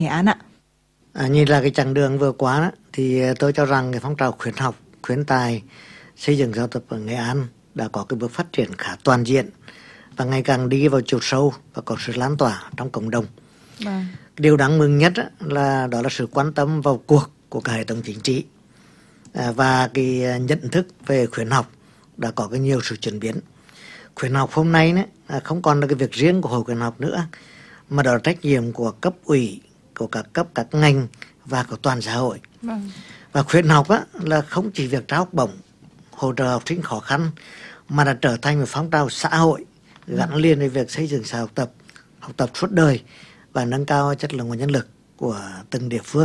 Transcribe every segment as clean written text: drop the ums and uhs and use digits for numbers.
Nghệ An ạ? Nhìn là cái chặng đường vừa qua đó, thì tôi cho rằng cái phong trào khuyến học, khuyến tài, xây dựng giáo tập ở Nghệ An đã có cái bước phát triển khá toàn diện và ngày càng đi vào chiều sâu và có sự lan tỏa trong cộng đồng. Vâng. Điều đáng mừng nhất đó là sự quan tâm vào cuộc của cả hệ thống chính trị và cái nhận thức về khuyến học đã có cái nhiều sự chuyển biến. Khuyến học hôm nay không còn là cái việc riêng của hội khuyến học nữa, mà đó là trách nhiệm của cấp ủy, của các cấp, các ngành và của toàn xã hội. Vâng. Và khuyến học là không chỉ việc trao học bổng, hỗ trợ học sinh khó khăn, mà đã trở thành một phong trào xã hội gắn liền với việc xây dựng xã học tập suốt đời và nâng cao chất lượng nguồn nhân lực của từng địa phương.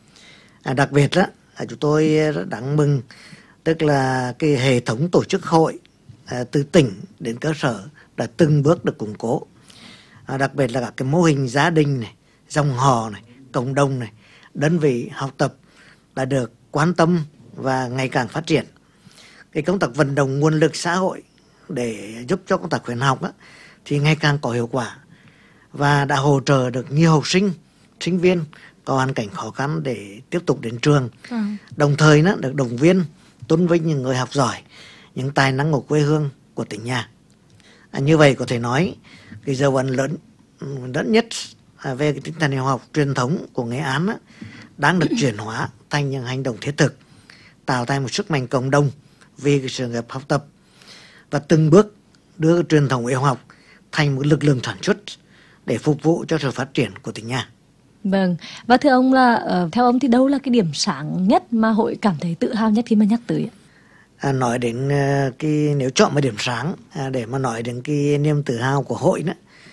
Đặc biệt chúng tôi rất đáng mừng, tức là cái hệ thống tổ chức hội từ tỉnh đến cơ sở đã từng bước được củng cố. Đặc biệt là các cái mô hình gia đình này, dòng họ này, cộng đồng này, đơn vị học tập đã được quan tâm và ngày càng phát triển. Cái công tác vận động nguồn lực xã hội để giúp cho công tác khuyến học thì ngày càng có hiệu quả và đã hỗ trợ được nhiều học sinh, sinh viên có hoàn cảnh khó khăn để tiếp tục đến trường. Đồng thời được động viên, tôn vinh những người học giỏi, những tài năng của quê hương, của tỉnh nhà. Như vậy có thể nói cái dấu ấn lớn nhất về cái tinh thần hiếu học truyền thống của Nghệ An đang được chuyển hóa thành những hành động thiết thực, tạo thành một sức mạnh cộng đồng vì cái sự nghiệp học tập và từng bước đưa cái truyền thống hiếu học thành một lực lượng sản xuất để phục vụ cho sự phát triển của tỉnh nhà. Vâng, và thưa ông là theo ông thì đâu là cái điểm sáng nhất mà hội cảm thấy tự hào nhất khi mà nhắc tới? Nói đến nếu chọn một điểm sáng để mà nói đến cái niềm tự hào của hội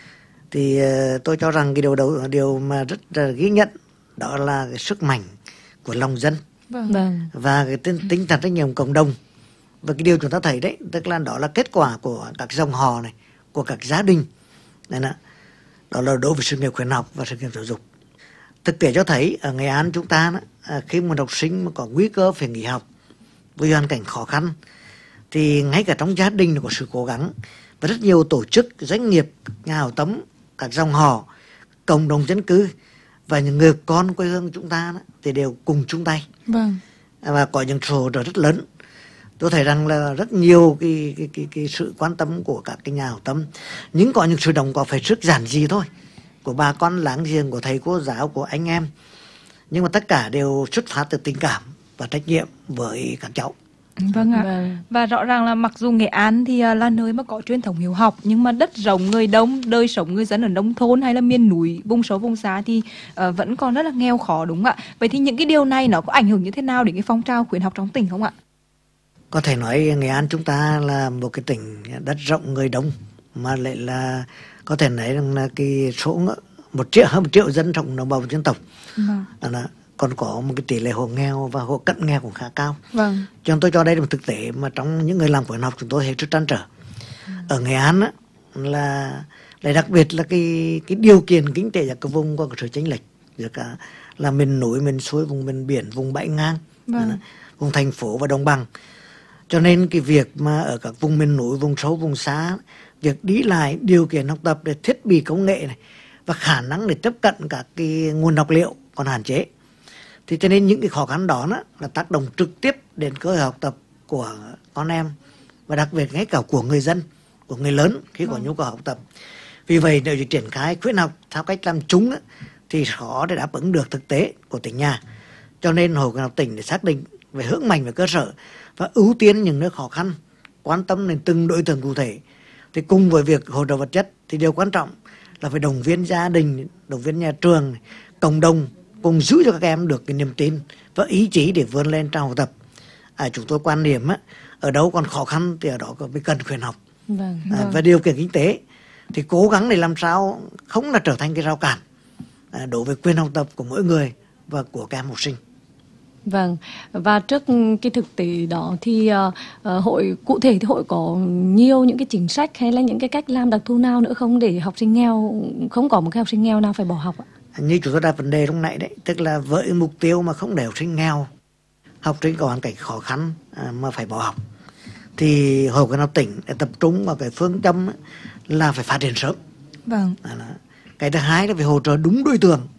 thì tôi cho rằng cái điều mà rất là ghi nhận đó là cái sức mạnh của lòng dân. Vâng. Và cái tinh thần trách nhiệm cộng đồng. Và cái điều chúng ta thấy đấy, tức là đó là kết quả của các dòng họ này, của các gia đình. Đó là đối với sự nghiệp khuyến học và sự nghiệp giáo dục. Thực tế cho thấy ở Nghệ An chúng ta khi một học sinh mà có nguy cơ phải nghỉ học với hoàn cảnh khó khăn thì ngay cả trong gia đình có sự cố gắng và rất nhiều tổ chức, doanh nghiệp, nhà hảo tâm, các dòng họ, cộng đồng dân cư và những người con quê hương chúng ta thì đều cùng chung tay. Vâng. Và có những sự hỗ trợ rất lớn. Tôi thấy rằng là rất nhiều cái sự quan tâm của các cái nhà hảo tâm, nhưng có những sự đóng góp phải rất giản dị thôi, của bà con láng giềng, của thầy cô giáo, của anh em, nhưng mà tất cả đều xuất phát từ tình cảm và trách nhiệm với các cháu. Vâng ạ. Và rõ ràng là mặc dù Nghệ An thì là nơi mà có truyền thống hiếu học, nhưng mà đất rộng người đông, đời sống người dân ở nông thôn hay là miền núi, vùng sâu vùng xa thì vẫn còn rất là nghèo khó, đúng không ạ? Vậy thì những cái điều này nó có ảnh hưởng như thế nào đến cái phong trào khuyến học trong tỉnh không ạ? Có thể nói Nghệ An chúng ta là một cái tỉnh đất rộng người đông, mà lại là có thể nói rằng là cái số hơn 1 triệu dân trong đồng bào dân tộc. Còn có một cái tỷ lệ hộ nghèo và hộ cận nghèo cũng khá cao. Vâng. Cho nên tôi cho đây là một thực tế mà trong những người làm khuyến học chúng tôi hết sức trăn trở. Ở Nghệ An là đặc biệt là cái điều kiện kinh tế của cái vùng có sự chênh lệch giữa cả là miền núi, miền suối, vùng miền biển, vùng bãi ngang, vùng thành phố và đồng bằng. Cho nên cái việc mà ở các vùng miền núi, vùng sâu, vùng xa, việc đi lại, điều kiện học tập, để thiết bị công nghệ này và khả năng để tiếp cận các cái nguồn học liệu còn hạn chế. Thì cho nên những cái khó khăn đó là tác động trực tiếp đến cơ hội học tập của con em và đặc biệt ngay cả của người dân, của người lớn khi có nhu cầu học tập. Vì vậy nếu triển khai khuyến học theo cách làm chúng thì khó để đáp ứng được thực tế của tỉnh nhà. Cho nên Hội khuyến học tỉnh để xác định về hướng mạnh về cơ sở và ưu tiên những nơi khó khăn, quan tâm đến từng đối tượng cụ thể. Thì cùng với việc hỗ trợ vật chất thì điều quan trọng là phải động viên gia đình, động viên nhà trường, cộng đồng cùng giữ cho các em được cái niềm tin và ý chí để vươn lên trong học tập. Chúng tôi quan niệm ở đâu còn khó khăn thì ở đó mới cần khuyến học. Và điều kiện kinh tế thì cố gắng để làm sao không là trở thành cái rào cản đối với quyền học tập của mỗi người và của các em học sinh. Vâng, và trước cái thực tế đó thì hội cụ thể thì hội có nhiều những cái chính sách hay là những cái cách làm đặc thù nào nữa không để học sinh nghèo, không có một cái học sinh nghèo nào phải bỏ học ạ? Như chúng tôi đặt vấn đề lúc nãy đấy, tức là với mục tiêu mà không để học sinh nghèo, học sinh có hoàn cảnh khó khăn mà phải bỏ học, thì Hội khuyến học tỉnh đã tập trung vào cái phương châm là phải phát triển sớm. Vâng. Cái thứ hai là phải hỗ trợ đúng đối tượng